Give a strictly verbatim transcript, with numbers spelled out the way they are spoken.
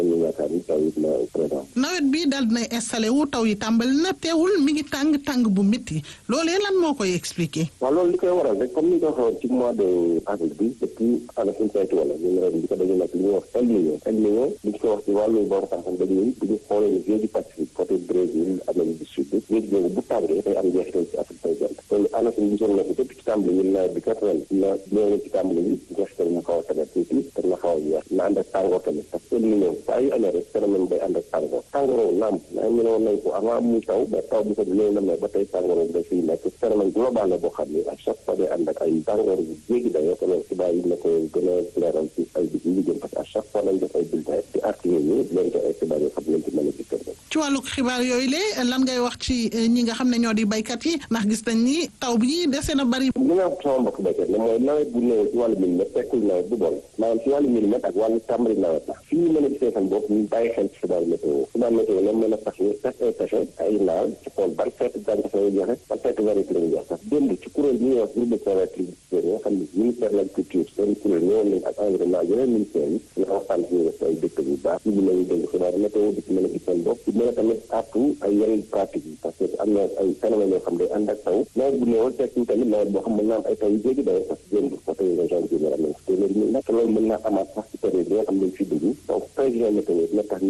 ñu yaakaar ni taw yi dina présent. nawet bi daal dinay installé wu taw yi tàmbali na teewul mi ngi tàng tàng bu métti loolee lan moo koy expliqué. waaw loolu li koy waral rek comme ni nga ko waxoon ci mois de avril bi depuis année suñu saytu wala ñun ren bi ko dañu nag li ñuy wax El Niño El Niño li ñu ko wax ci wàllu borom xam-xam dañuy bu ñu xoolee ni géej gi Pacifique côté Brésil Amérique du Sud géej googu bu tàngee day am njeexital ci Afrique sowu-jant loolu année suñu gisoon na ko depuis ci tàmbali ñun nawet bi kat ren na ñëw ci tàmbali bi njeexital mu xaw a tamit tuuti te na xaw a yeex na ànd ak tàngoor tamit parce que El Niño saa yu amee rek phénomène day ànd ak tàngoor tàngoor naam naa ñu ne woon nañ ko avant muy taw mais taw bi ko ñëw na mais ba tey tàngoor da fiy nekk phénomène global la boo xam ne à chaque fois day ànd ak ay tàngoor yu jéggi dayoo te loolu xibaar yi na ko gën a leeral ci ay bis yi jëm parce que à chaque fois nañ def ay bulletin di arti nit ñi leen ko ay xibaar yoo xam ne ci mën a gis ci wàllu xibaar yooyu lee lan ngay wax ci ñi nga xam ne ñoo di baykat yi ndax gis nañ ni taw bi dese na bari. li nga wax sama mbokk baykat ne mooy nawet bu néew ci wàllu milimètre tekkul nawet bu bon maanaam ci wàllu milimètre ak wàllu tàmbali nawet la fii mën a gisee seen bopp ñu bàyyi xel ci xibaar météo xibaar météo la mën a tax ñu teg ay pexe ay naaw ci xool ban xeetu gàncax lay joxe ban xeetu variété lañu jox sax démb ci kuréel bi ñuy wax groupe de travail pluviométrique nga xam ne ministère de l'agriculture seen kuréel ñëwoon nañ ak environnement yeneen ministères yi ñu waxtaan ci ñu def ay dëkk yu baax ñu mën a dégg xibaar météo di ci mën a gis seen bopp ci mën a tamit àttu ay yeneen pratique yi parce que am na ay phénomène yoo xam ne ànd ak taw nawet bu néewal tekki tamit nawet boo xam mën naa am ay taw yu jéggi dayo parce que démb côté région bi am nañ ko téeméeri mille nag loolu mën naa amaat sax ci période bi nga xam ne dañ fi dugg donc prévision météo dina tax